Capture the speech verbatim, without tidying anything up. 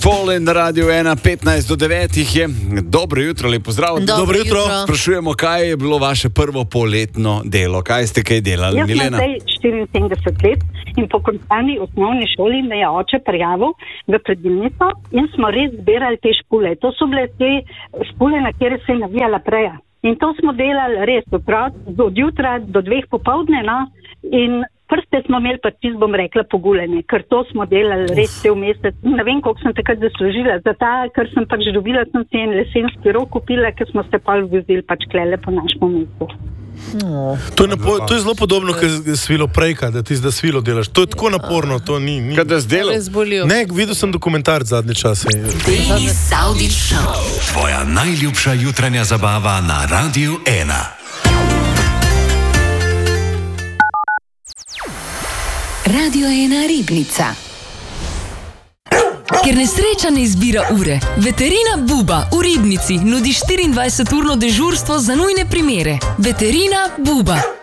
Fallen na Radio ena, petnajst do devetih je. Dobro jutro, lepo zdrav. Dobro, Dobro jutro. jutro. Sprašujemo, kaj je bilo vaše prvo poletno delo? Kaj ste kaj delali, Jaz sem Milena? zdaj štiriinsedemdeset let in po končani osnovni šoli me je oče prijavil v predilnico in smo res zbirali te špule. To so bile te špule, na kjer se je navijala preja. In to smo delali res od jutra do dveh popoldne, no? In prste smo imeli pa čisto, bom rekla, pogulene, ker to smo delali res cel mesec. Ne vem, koliko sem takrat zaslužila. Za ta, ker sem pač dobila, sem si en lesenski rok kupila, ker smo se pa vozili pač klele po našem mestu. To je, napo, to je zelo podobno, kot svilo prejka, da ti zdaj svilo delaš. To je tako naporno, to ni... ni. Kaj da zdelo? Res bolijo. Ne, videl sem dokumentarc zadnje čase. Daily Saudić Show. Tvoja najljubša jutranja zabava na Radio ena. Radio ena Ribnica. Ker nesreča ne izbira ure, Veterina Buba v Ribnici nudi štiriindvajseturno dežurstvo za nujne primere. Veterina Buba.